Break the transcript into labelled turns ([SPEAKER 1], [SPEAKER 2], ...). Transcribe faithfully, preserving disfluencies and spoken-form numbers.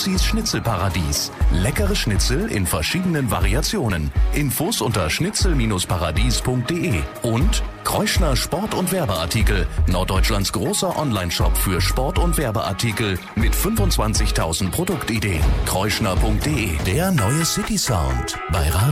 [SPEAKER 1] Luzis Schnitzelparadies. Leckere Schnitzel in verschiedenen Variationen. Infos unter schnitzel paradies punkt de und Kreuschner Sport- und Werbeartikel. Norddeutschlands großer Onlineshop für Sport- und Werbeartikel mit fünfundzwanzigtausend Produktideen. kreuschner punkt de, der neue City Sound bei Radio